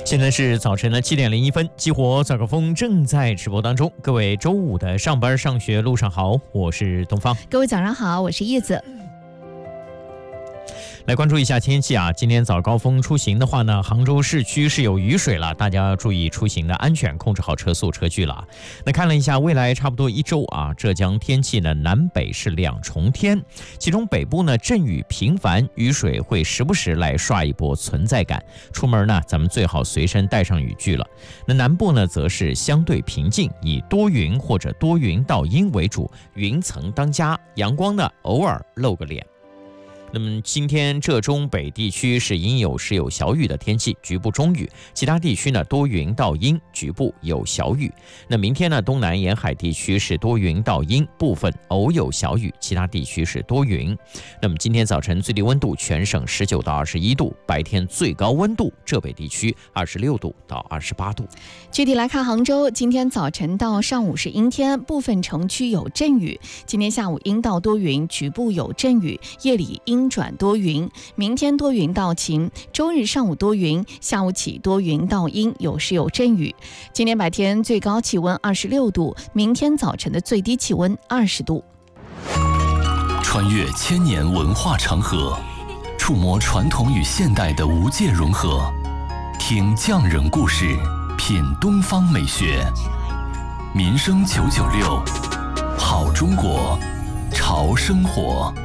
现在是早晨的7:01，激活早高峰正在直播当中。各位周五的上班上学路上好，我是东方。 各位早上好，我是叶子。 来关注一下天气啊，今天早高峰出行的话呢，杭州市区是有雨水了，大家要注意出行的安全，控制好车速车距了。那看了一下未来差不多1周啊，浙江天气呢南北是两重天，其中北部呢阵雨频繁，雨水会时不时来刷一波存在感，出门呢咱们最好随身带上雨具了。那南部呢则是相对平静，以多云或者多云到阴为主，云层当家，阳光呢偶尔露个脸。那么今天浙中北地区是阴有时有小雨的天气，局部中雨，其他地区呢多云到阴，局部有小雨。那明天呢东南沿海地区是多云到阴，部分偶有小雨，其他地区是多云。那么今天早晨最低温度全省19到21度，白天最高温度浙北地区26度到28度。 具体来看杭州，今天早晨到上午是阴天，部分城区有阵雨，今天下午阴到多云，局部有阵雨，夜里阴转多云，明天多云到晴，周日上午多云，下午起多云到阴，有时有阵雨。今天白天最高气温26度，明天早晨的最低气温20度。 穿越千年文化长河，触摸传统与现代的无界融合，听匠人故事，品东方美学。民生996，好中国，潮生活。